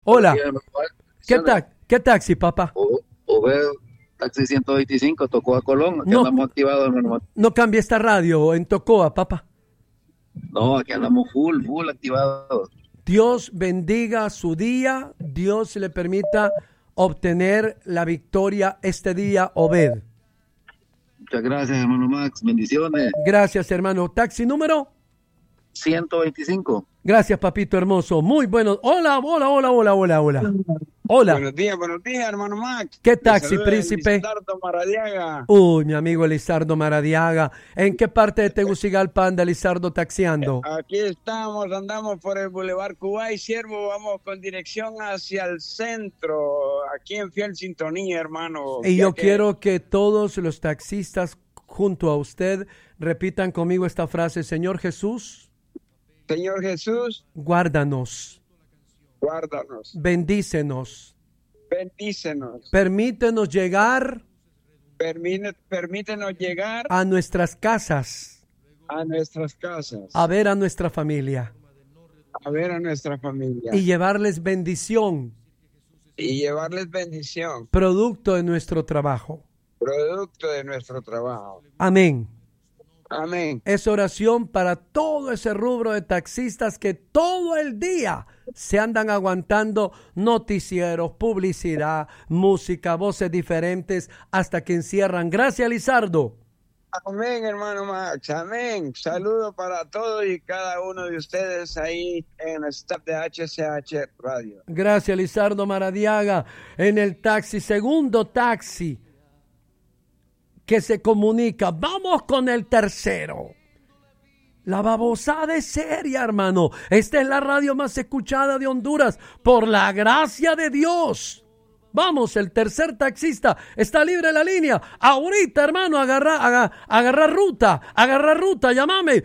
Hola. ¿Qué taxi, papá? Obed, taxi 125, Tocoa, Colón. Aquí andamos activados, hermano. No cambie esta radio en Tocoa, papá. No, aquí andamos full activados. Dios bendiga su día. Dios le permita obtener la victoria este día, Obed. Muchas gracias, hermano Max. Bendiciones. Gracias, hermano. ¿Taxi número? 125. Gracias, papito hermoso. Muy bueno. Hola. Hola. Buenos días, hermano Max. ¿Qué taxi, príncipe? Lizardo Maradiaga. Uy, mi amigo Lizardo Maradiaga. ¿En qué parte de Tegucigalpa anda Lizardo taxiando? Aquí andamos por el Boulevard Cubay, Siervo, vamos con dirección hacia el centro, aquí en fiel sintonía, hermano. Y yo quiero que todos los taxistas junto a usted repitan conmigo esta frase: Señor Jesús, guárdanos. Bendícenos. Permítenos llegar a nuestras casas. A ver a nuestra familia. Y llevarles bendición. Producto de nuestro trabajo. Amén. Es oración para todo ese rubro de taxistas que todo el día se andan aguantando noticieros, publicidad, música, voces diferentes hasta que encierran. Gracias, Lizardo. Amén, hermano Max. Amén. Saludo para todos y cada uno de ustedes ahí en el staff de HCH Radio. Gracias, Lizardo Maradiaga. En el taxi, segundo taxi que se comunica. Vamos con el tercero. La babosada es seria, hermano. Esta es la radio más escuchada de Honduras, por la gracia de Dios. Vamos, el tercer taxista está libre la línea. Ahorita, hermano, agarra ruta, llámame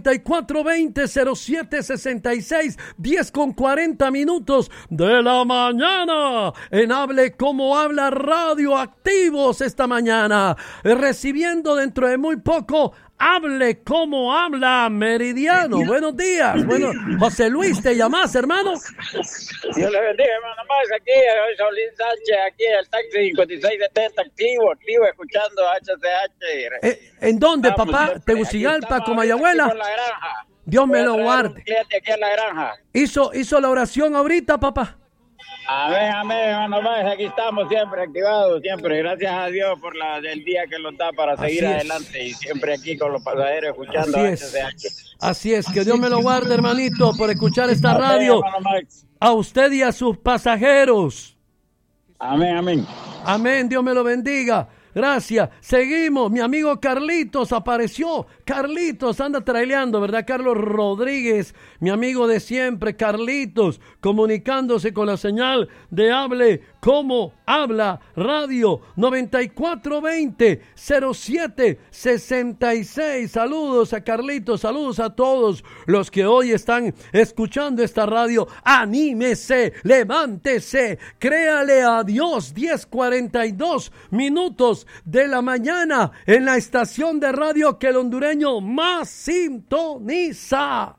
9420-0766, 10:40 de la mañana. En Hable Como Habla Radio, activos esta mañana, recibiendo dentro de muy poco Hable Como Habla Meridiano. Buenos días. Bueno, José Luis, ¿te llamás, hermano? Dios le bendiga, hermano Max. Aquí, Solín Sánchez, aquí el taxi 5670, activo, escuchando HCH. ¿En dónde, papá? ¿Tegucigalpa, Comayagüela? Dios me lo guarde. Aquí en la granja. ¿Hizo la oración ahorita, papá? Amén, hermano Max. Aquí estamos siempre activados, siempre. Gracias a Dios por el día que nos da para seguir adelante y siempre aquí con los pasajeros escuchando HCH. Así es, que Dios me lo guarde, hermanito, por escuchar esta radio. A usted y a sus pasajeros. Amén. Amén, Dios me lo bendiga. Gracias. Seguimos. Mi amigo Carlitos apareció. Carlitos anda traileando, ¿verdad? Carlos Rodríguez, mi amigo de siempre, Carlitos, comunicándose con la señal de Hable Como Habla Radio 9420-0766. Saludos a Carlitos, saludos a todos los que hoy están escuchando esta radio. Anímese, levántese, créale a Dios. 10:42 de la mañana en la estación de radio que el hondureño más sintoniza.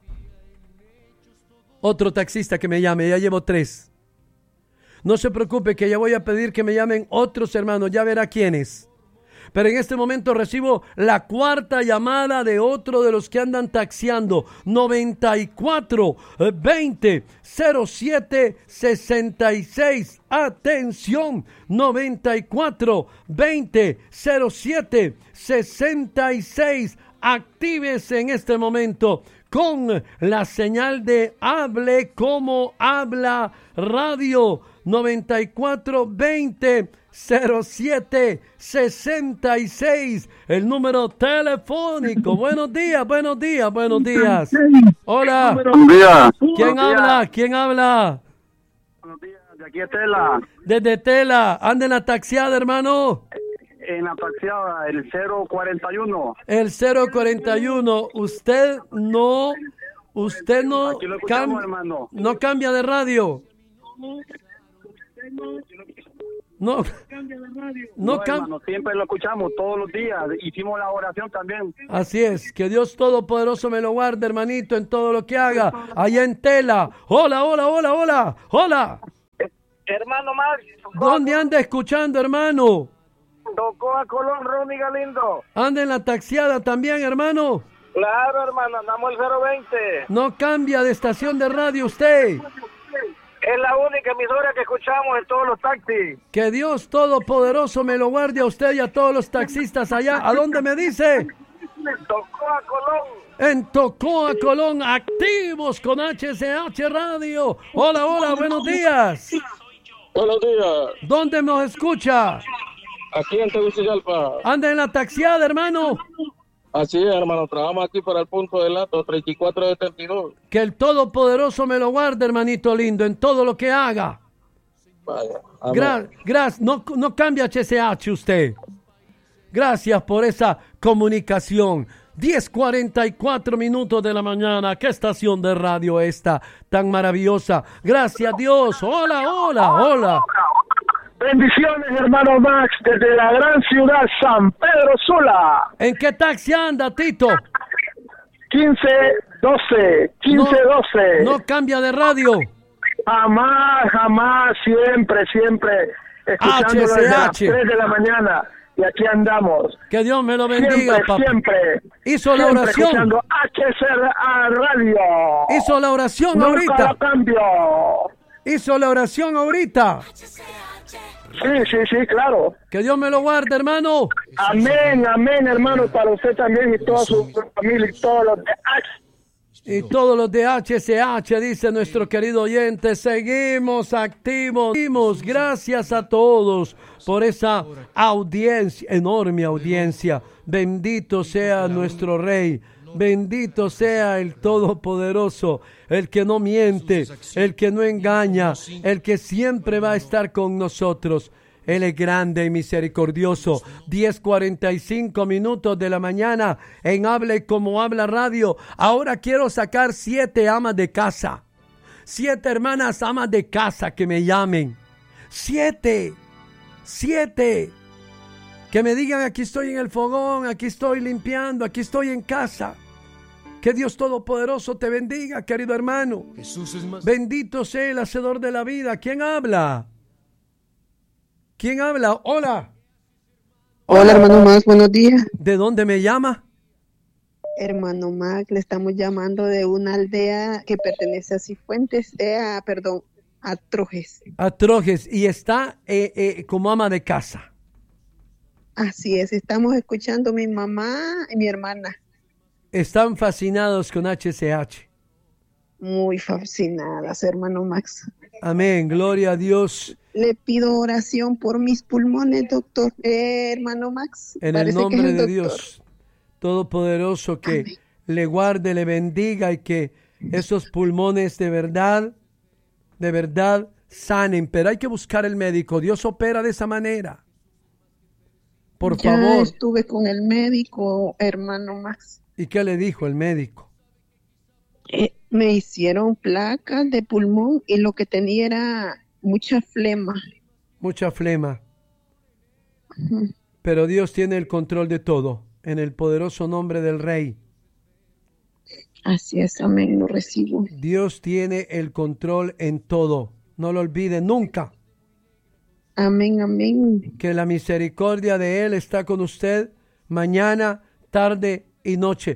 Otro taxista que me llame, ya llevo 3. No se preocupe que ya voy a pedir que me llamen otros hermanos, ya verá quiénes. Pero en este momento recibo la 4ª llamada de otro de los que andan taxiando. 9420-0766. Atención, 9420-0766. Actívese en este momento con la señal de Hable Como Habla Radio 9420-0766, el número telefónico. Buenos días. Hola. Buenos días. ¿Quién habla? Buenos días, de aquí es Tela. Desde Tela. ¿Anda en la taxiada, hermano? En la taxiada, el 041. El 041. Usted no cambia de radio. No, hermano, siempre lo escuchamos todos los días. Hicimos la oración también. Así es, que Dios Todopoderoso me lo guarde, hermanito, en todo lo que haga. Allá en Tela. Hola. Hermano Max. ¿Dónde anda escuchando, hermano? Tocó a Colón, Ronnie Galindo. ¿Anda en la taxiada también, hermano? Claro, hermano, andamos el 020. No cambia de estación de radio usted. Es la única emisora que escuchamos en todos los taxis. Que Dios Todopoderoso me lo guarde a usted y a todos los taxistas allá. ¿A dónde me dice? Tocó a Colón. En Tocoa, Colón, activos con HCH Radio. Hola, hola, buenos días. Buenos días. ¿Dónde nos escucha? Aquí en Tegucigalpa. ¿Anda en la taxiada, hermano? Así es, hermano. Trabajamos aquí para el punto de Lato, 3472. Que el Todopoderoso me lo guarde, hermanito lindo, en todo lo que haga. Vaya. Gracias. No cambia HCH usted. Gracias por esa comunicación. 10:44 minutos de la mañana. ¿Qué estación de radio esta tan maravillosa? Gracias a Dios. Hola, hola, hola. Bendiciones, hermano Max, desde la gran ciudad San Pedro Sula. ¿En qué taxi anda, Tito? 1512. No cambia de radio. Jamás, siempre, escuchándolo desde las 3 de la mañana. Y aquí andamos. Que Dios me lo bendiga, papá. Siempre. Hizo la oración. Escuchando HCR Radio. Hizo la oración Nunca ahorita. lo cambio. Hizo la oración ahorita. Sí, claro. Que Dios me lo guarde, hermano. Amén, hermano, para usted también y toda su familia y todos los de Y todos los de HCH, dice nuestro querido oyente, seguimos activos. Gracias a todos por esa audiencia, enorme audiencia. Bendito sea nuestro Rey. Bendito sea el Todopoderoso, el que no miente, el que no engaña, el que siempre va a estar con nosotros. Él es grande y misericordioso. 10:45 minutos de la mañana en Hable Como Habla Radio. Ahora quiero sacar 7 amas de casa. 7 hermanas amas de casa que me llamen. 7. Que me digan, aquí estoy en el fogón, aquí estoy limpiando, aquí estoy en casa. Que Dios Todopoderoso te bendiga, querido hermano. Bendito sea el hacedor de la vida. ¿Quién habla? ¿Quién habla? Hola. Hola, hermano Max, buenos días. ¿De dónde me llama? Hermano Max, le estamos llamando de una aldea que pertenece a Cifuentes, a Trojes. A Trojes, y está como ama de casa. Así es, estamos escuchando mi mamá y mi hermana. Están fascinados con HCH. Muy fascinadas, hermano Max. Amén, gloria a Dios. Le pido oración por mis pulmones, doctor. Hermano Max. En el nombre de Dios Todopoderoso, que amén, le guarde, le bendiga y que esos pulmones de verdad sanen. Pero hay que buscar el médico. Dios opera de esa manera. Por favor. Ya estuve con el médico, hermano Max. ¿Y qué le dijo el médico? Me hicieron placas de pulmón y lo que tenía era mucha flema. Mucha flema. Pero Dios tiene el control de todo, en el poderoso nombre del Rey. Así es, amén, lo recibo. Dios tiene el control en todo, no lo olvide nunca. Amén. Que la misericordia de Él está con usted mañana, tarde y noche.